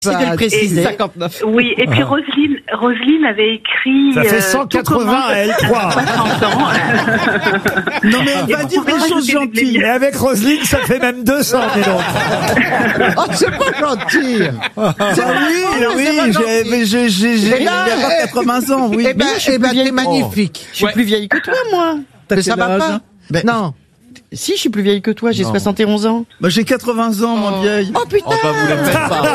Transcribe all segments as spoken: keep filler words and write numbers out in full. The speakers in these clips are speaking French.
C'est de le préciser. cinquante-neuf. Oui, et puis Roselyne, Roselyne avait écrit... Ça fait euh, cent quatre-vingts à L trois. Non mais elle va dire des choses gentilles. Et avec Roselyne, ça fait même deux cents, dis donc. Oh, c'est pas gentil. C'est oui, oui, j'ai, mais j'ai, j'ai, j'ai, Eh ben, j'ai quatre-vingts ans, oui. Eh ben, eh ben, t'es magnifique. Je suis plus vieille que toi, moi. Mais ça va pas. Ben, Non. Si, je suis plus vieille que toi, j'ai Non. soixante et onze ans. Bah, j'ai quatre-vingts ans, mon vieille. Oh putain. Oh bah vous l'aimez pas.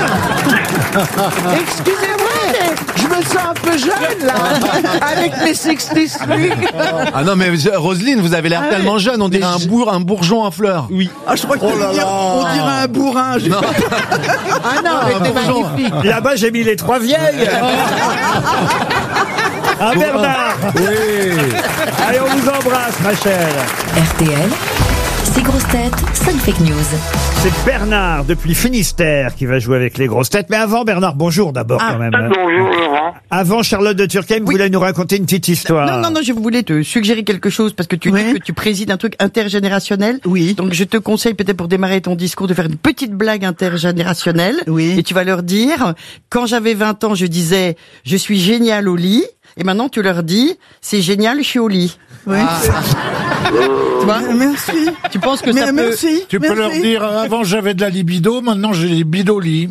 Excusez-moi, mais je me sens un peu jeune, là. Avec mes soixante-dix. Ah non mais Roselyne, vous avez l'air tellement jeune, on dirait un, bourg, un bourgeon en fleurs. Oui. Ah, je crois que tu veux dire, on dirait un bourrin. J'ai Non. Ah non, mais t'es magnifique. Là-bas, j'ai mis les trois vieilles. Ah, Bernard. Oui. Allez, on vous embrasse, Rachel. R T L, ces grosses têtes, cinq fake news. C'est Bernard, depuis Finistère, qui va jouer avec les grosses têtes. Mais avant, Bernard, bonjour d'abord, quand même. Bonjour Laurent. Avant, Charlotte de Turckheim Oui. voulait nous raconter une petite histoire. Non, non, non, je voulais te suggérer quelque chose parce que tu Ouais. dis que tu présides un truc intergénérationnel. Oui. Donc je te conseille peut-être pour démarrer ton discours de faire une petite blague intergénérationnelle. Oui. Et tu vas leur dire, quand j'avais vingt ans, je disais, je suis génial au lit. Et maintenant, tu leur dis, c'est génial, je suis au lit. Oui. Tu vois? Merci. Tu penses que Mais ça peut... merci. Tu peux leur merci. dire, euh, avant j'avais de la libido, maintenant j'ai des bidolis.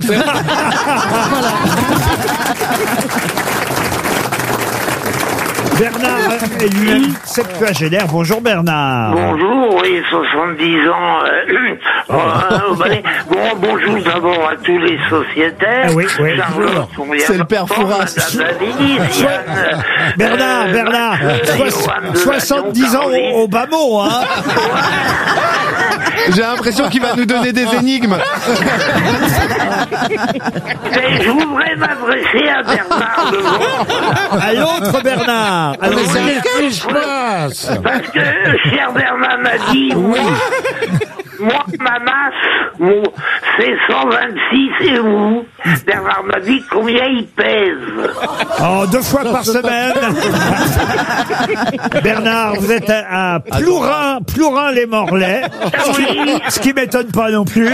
Bernard est lui-même septuagénaire. Bonjour Bernard. Bonjour, oui, soixante-dix ans. Euh, euh, allez, bon, bonjour d'abord à tous les sociétaires. Ah oui, oui. Charlotte, on vient C'est le père d'entendre, Fouras. Madame Denise, Yann, euh, Bernard, euh, Bernard, euh, soix- Johan de soixante-dix ans Caroline. au, au bas mot, hein. J'ai l'impression qu'il va nous donner des énigmes. Mais je voudrais m'adresser à Bernard Levent. À l'autre Bernard. Mais Allons-y. c'est qu'est-ce qui se passe? Parce que cher Bernard m'a dit, oui. Moi, ma masse, mon, c'est cent vingt-six et vous. Bernard m'a dit combien il pèse. Oh, deux fois par semaine. Bernard, vous êtes à, à Plourin, Plourin-les-Morlaix. Ce qui, ce qui m'étonne pas non plus.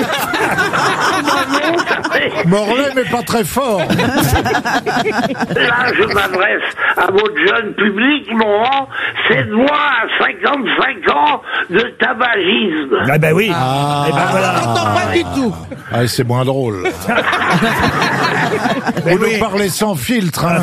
Morlaix, mais pas très fort. Là, je m'adresse à votre jeune public, Laurent. C'est moi à cinquante-cinq ans de tabagisme. Ah ben oui. Ah. Eh ben voilà. J'entends pas du tout. Ah, c'est moins drôle. Mais Vous oui. nous parlez sans filtre, hein.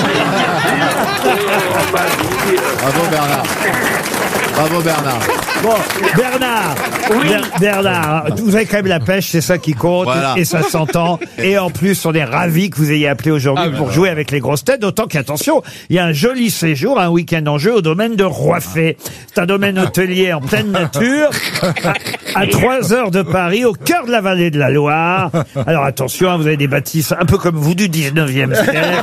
Bravo Bernard. Bravo Bernard. Bon, Bernard, Ber- Bernard, vous avez quand même la pêche, c'est ça qui compte, Voilà. et ça s'entend. Et en plus, on est ravis que vous ayez appelé aujourd'hui pour jouer avec les grosses têtes, d'autant qu'attention, il y a un joli séjour, un week-end en jeu au domaine de Roiffet. C'est un domaine hôtelier en pleine nature, à, à trois heures de Paris, au cœur de la vallée de la Loire. Alors attention, hein, vous avez des bâtisses un peu comme vous du dix-neuvième siècle.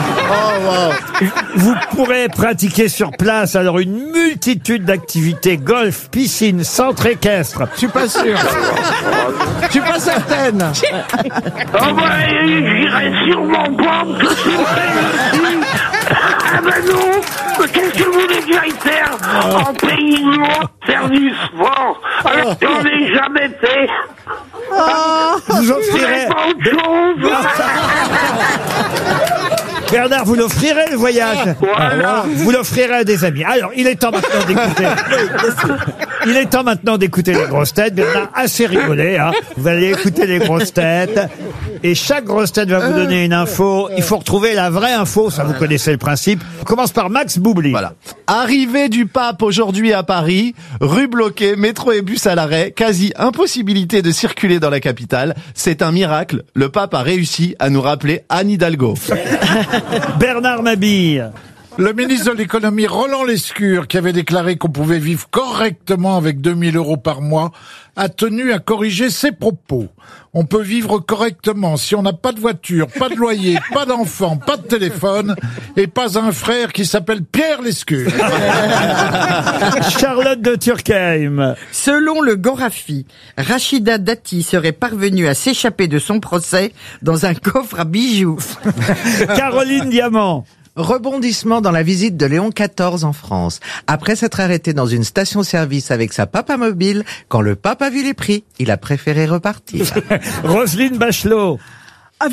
Vous pourrez pratiquer sur place alors une multitude d'activités, golf, piscine, centre équestre. Je suis pas sûr. Je suis pas certaine. Oh bah, j'irai sûrement pas, que c'est vrai ici. Ah bah non, mais qu'est-ce que vous voulez que j'aille faire en pays loin, faire du sport, alors que j'en ai jamais fait. Vous Vous offrirez... n'avez pas autre chose. Bernard, vous l'offrirez le voyage. Voilà. Vous l'offrirez à des amis. Alors, il est temps maintenant d'écouter. Il est temps maintenant d'écouter les grosses têtes. Bernard, assez rigolé, hein. Vous allez écouter les grosses têtes. Et chaque grosse tête va vous donner une info. Il faut retrouver la vraie info. Ça, vous connaissez le principe. On commence par Max Boubli. Voilà. Arrivée du pape aujourd'hui à Paris, rue bloquée, métro et bus à l'arrêt, quasi impossibilité de circuler dans la capitale. C'est un miracle. Le pape a réussi à nous rappeler Anne Hidalgo. Bernard Mabille. Le ministre de l'économie, Roland Lescure, qui avait déclaré qu'on pouvait vivre correctement avec deux mille euros par mois, a tenu à corriger ses propos. On peut vivre correctement si on n'a pas de voiture, pas de loyer, pas d'enfant, pas de téléphone, et pas un frère qui s'appelle Pierre Lescure. Charlotte de Turckheim. Selon le Gorafi, Rachida Dati serait parvenue à s'échapper de son procès dans un coffre à bijoux. Caroline Diamant. Rebondissement dans la visite de Léon quatorze en France. Après s'être arrêté dans une station-service avec sa papa mobile, quand le pape a vu les prix, il a préféré repartir. Roselyne Bachelot.